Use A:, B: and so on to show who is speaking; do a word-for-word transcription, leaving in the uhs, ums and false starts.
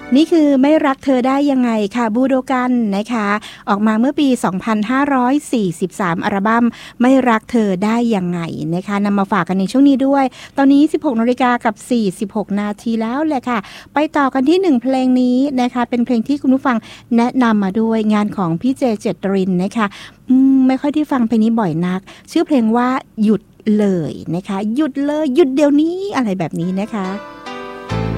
A: นี่คือไม่รักเธอได้ยังไงค่ะบูโดกันนะคะออกมาเมื่อปีสองพันห้าร้อยสี่สิบสามอัลบั้มไม่รักเธอได้ยังไงนะคะนำมาฝากกันในช่วงนี้ด้วยตอนนี้ สิบหกนาฬิกากับสี่สิบหกนาทีแล้วแหละค่ะไปต่อกันที่หนึ่งเพลงนี้นะคะเป็นเพลงที่คุณผู้ฟังแนะนำมาด้วยงานของพี่เจเจตรินนะคะอืมไม่ค่อยได้ฟังเพลงนี้บ่อยนักชื่อเพลงว่าหยุดเลยนะคะหยุดเลยหยุดเดี๋ยวนี้อะไรแบบนี้นะคะ